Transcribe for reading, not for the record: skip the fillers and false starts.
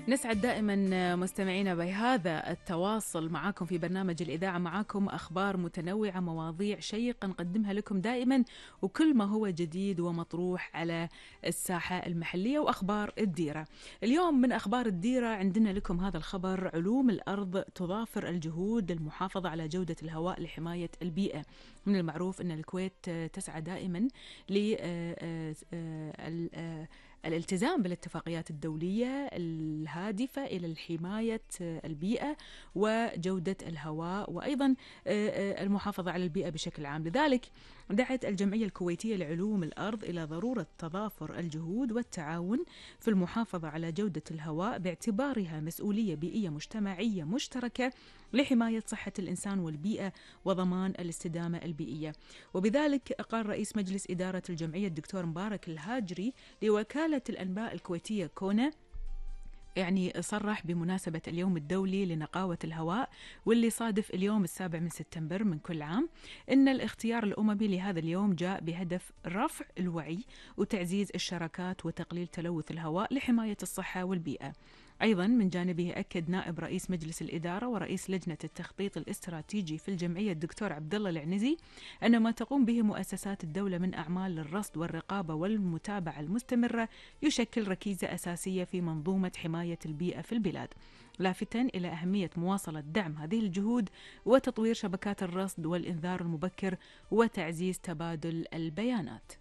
نسعد دائما مستمعينا بهذا التواصل معاكم في برنامج الإذاعة. معاكم أخبار متنوعة، مواضيع شيقة نقدمها لكم دائما، وكل ما هو جديد ومطروح على الساحة المحلية وأخبار الديرة. اليوم من أخبار الديرة عندنا لكم هذا الخبر: علوم الأرض تضافر الجهود للمحافظة على جودة الهواء لحماية البيئة. من المعروف أن الكويت تسعى دائما الالتزام بالاتفاقيات الدولية الهادفة إلى حماية البيئة وجودة الهواء، وأيضا المحافظة على البيئة بشكل عام. لذلك دعت الجمعية الكويتية لعلوم الأرض إلى ضرورة تضافر الجهود والتعاون في المحافظة على جودة الهواء، باعتبارها مسؤولية بيئية مجتمعية مشتركة لحماية صحة الإنسان والبيئة وضمان الاستدامة البيئية. وبذلك قال رئيس مجلس إدارة الجمعية الدكتور مبارك الهاجري لوكالة الأنباء الكويتية كونا، صرح بمناسبة اليوم الدولي لنقاوة الهواء واللي صادف اليوم 7 سبتمبر من كل عام، إن الاختيار الأممي لهذا اليوم جاء بهدف رفع الوعي وتعزيز الشراكات وتقليل تلوث الهواء لحماية الصحة والبيئة. أيضا من جانبه أكد نائب رئيس مجلس الإدارة ورئيس لجنة التخطيط الاستراتيجي في الجمعية الدكتور عبد الله العنزي أن ما تقوم به مؤسسات الدولة من أعمال للرصد والرقابة والمتابعة المستمرة يشكل ركيزة أساسية في منظومة حماية البيئة في البلاد، لافتا إلى أهمية مواصلة دعم هذه الجهود وتطوير شبكات الرصد والإنذار المبكر وتعزيز تبادل البيانات.